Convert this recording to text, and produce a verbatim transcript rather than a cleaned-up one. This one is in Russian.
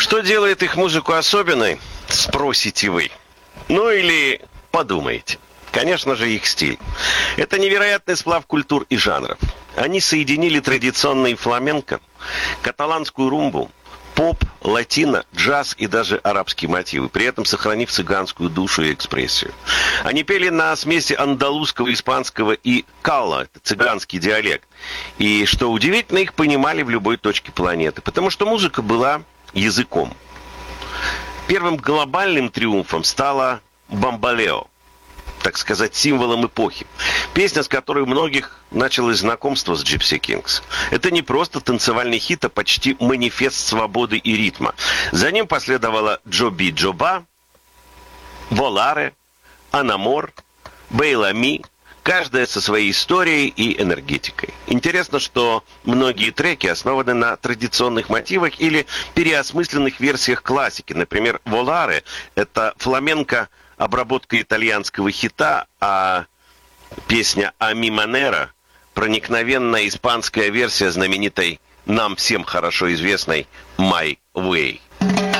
Что делает их музыку особенной, спросите вы. Ну или подумаете. Конечно же, их стиль. Это невероятный сплав культур и жанров. Они соединили традиционный фламенко, каталанскую румбу, поп, латино, джаз и даже арабские мотивы, при этом сохранив цыганскую душу и экспрессию. Они пели на смеси андалузского, испанского и калла, это цыганский диалект. И, что удивительно, их понимали в любой точке планеты, потому что музыка была языком. Первым глобальным триумфом стала «Бамбалео», так сказать, символом эпохи. Песня, с которой у многих началось знакомство с Gypsy Kings. Это не просто танцевальный хит, а почти манифест свободы и ритма. За ним последовала «Джоби Джоба», «Воларе», «Анамор», «Бейлами», каждая со своей историей и энергетикой. Интересно, что многие треки основаны на традиционных мотивах или переосмысленных версиях классики. Например, «Воларе» — это фламенко, обработка итальянского хита, а песня «А ми манера» — проникновенная испанская версия знаменитой, нам всем хорошо известной «My Way».